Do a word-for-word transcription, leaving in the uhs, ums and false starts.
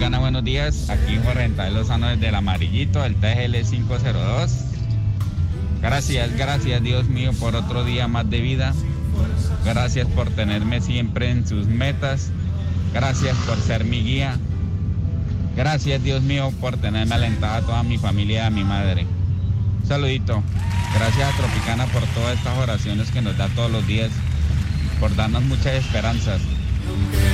Tropicana, buenos días. Aquí Jorge Rental Lozano desde el Amarillito, el T G L quinientos dos. Gracias, gracias Dios mío por otro día más de vida. Gracias por tenerme siempre en sus metas. Gracias por ser mi guía. Gracias Dios mío por tenerme alentada a toda mi familia y a mi madre. Un saludito. Gracias a Tropicana por todas estas oraciones que nos da todos los días, por darnos muchas esperanzas.